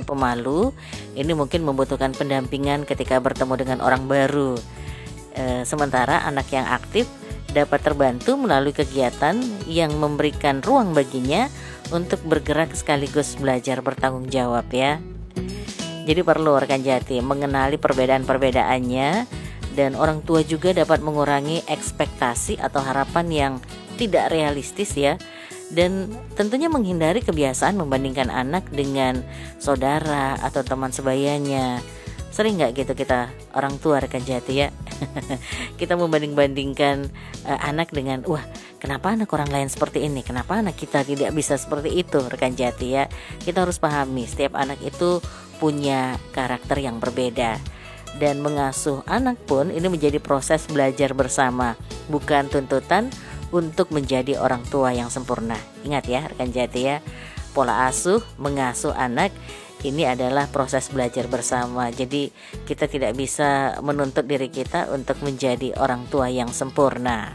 pemalu, ini mungkin membutuhkan pendampingan ketika bertemu dengan orang baru. Sementara anak yang aktif dapat terbantu melalui kegiatan yang memberikan ruang baginya untuk bergerak sekaligus belajar bertanggung jawab ya. Jadi perlu rekan Jati mengenali perbedaan-perbedaannya, dan orang tua juga dapat mengurangi ekspektasi atau harapan yang tidak realistis ya. Dan tentunya menghindari kebiasaan membandingkan anak dengan saudara atau teman sebayanya. Sering gak gitu kita orang tua rekan Jati ya? Kita membanding-bandingkan anak dengan, wah kenapa anak orang lain seperti ini, kenapa anak kita tidak bisa seperti itu rekan Jati ya. Kita harus pahami setiap anak itu punya karakter yang berbeda. Dan mengasuh anak pun ini menjadi proses belajar bersama, bukan tuntutan untuk menjadi orang tua yang sempurna. Ingat ya rekan Jati ya, pola asuh mengasuh anak ini adalah proses belajar bersama. Jadi kita tidak bisa menuntut diri kita untuk menjadi orang tua yang sempurna.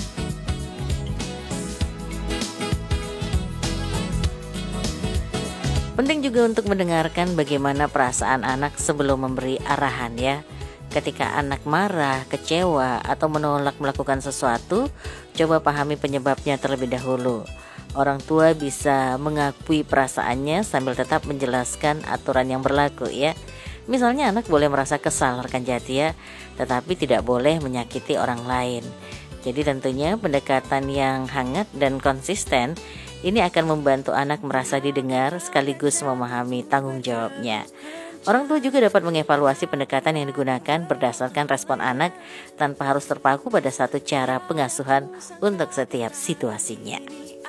Penting juga untuk mendengarkan bagaimana perasaan anak sebelum memberi arahan ya. Ketika anak marah, kecewa, atau menolak melakukan sesuatu, coba pahami penyebabnya terlebih dahulu. Orang tua bisa mengakui perasaannya sambil tetap menjelaskan aturan yang berlaku ya. Misalnya anak boleh merasa kesal rekan Jati ya, tetapi tidak boleh menyakiti orang lain. Jadi tentunya pendekatan yang hangat dan konsisten ini akan membantu anak merasa didengar sekaligus memahami tanggung jawabnya. Orang tua juga dapat mengevaluasi pendekatan yang digunakan berdasarkan respon anak tanpa harus terpaku pada satu cara pengasuhan untuk setiap situasinya.